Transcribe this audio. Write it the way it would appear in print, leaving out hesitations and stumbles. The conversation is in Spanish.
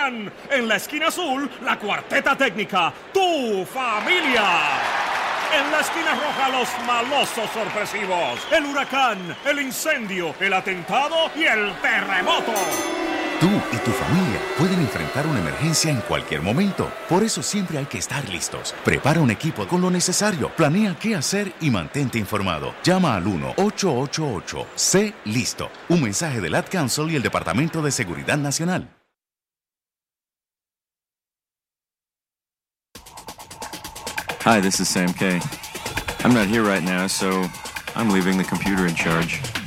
huracán. En la esquina azul, la cuarteta técnica, tu familia. En la esquina roja, los malosos sorpresivos, el huracán, el incendio, el atentado y el terremoto. Tú y tu familia pueden enfrentar una emergencia en cualquier momento. Por eso siempre hay que estar listos. Prepara un equipo con lo necesario, planea qué hacer y mantente informado. Llama al 1-888. Sé listo. Un mensaje del Ad Council y el Departamento de Seguridad Nacional. Hi, this is Sam Kay. I'm not here right now, so I'm leaving the computer in charge.